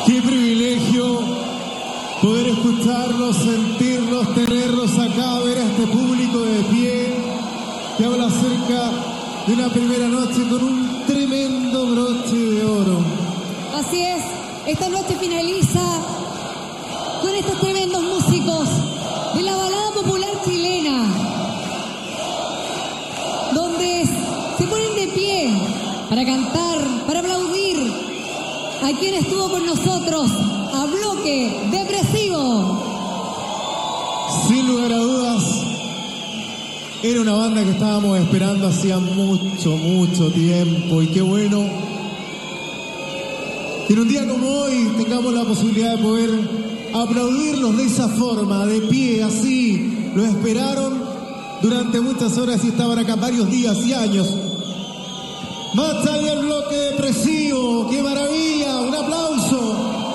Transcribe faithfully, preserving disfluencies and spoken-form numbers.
Qué privilegio poder escucharlos, sentirlos, tenerlos acá, ver a este público de pie que habla acerca de una primera noche con un tremendo broche de oro. Así es, esta noche finaliza con estos tremendos músicos de la balada popular chilena, donde se ponen de pie para cantar, para aplaudir a quien estuvo con nosotros, a Bloque Depresivo. Sin lugar a dudas, era una banda que estábamos esperando hacía mucho, mucho tiempo, y qué bueno que en un día como hoy tengamos la posibilidad de poder aplaudirlos de esa forma, de pie, así. Lo esperaron durante muchas horas y estaban acá varios días y años. Marcha y el Bloque Depresivo, qué maravilla.